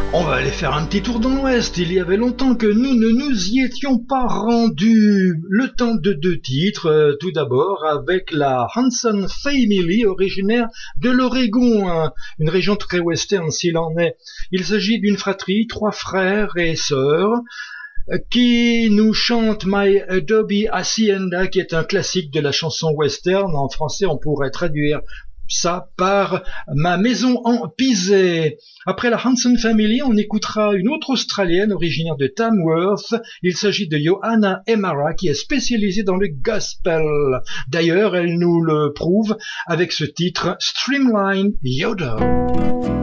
On va aller faire un petit tour dans l'Ouest. Il y avait longtemps que nous ne nous y étions pas rendus. Le temps de deux titres. Tout d'abord avec la Hanson Family, originaire de l'Oregon, une région très western s'il en est. Il s'agit d'une fratrie, 3 frères et sœurs, qui nous chante My Adobe Hacienda, qui est un classique de la chanson western. En français, on pourrait traduire ça par Ma maison en Pisé. Après la Hanson Family, on écoutera une autre Australienne originaire de Tamworth. Il s'agit de Johanna Emara, qui est spécialisée dans le gospel. D'ailleurs, elle nous le prouve avec ce titre Streamline Yoda.